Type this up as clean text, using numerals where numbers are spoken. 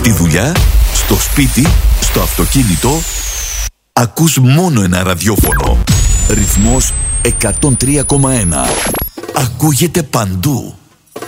Στη δουλειά, στο σπίτι, στο αυτοκίνητο, ακούς μόνο ένα ραδιόφωνο. Ρυθμός 103,1. Ακούγεται παντού.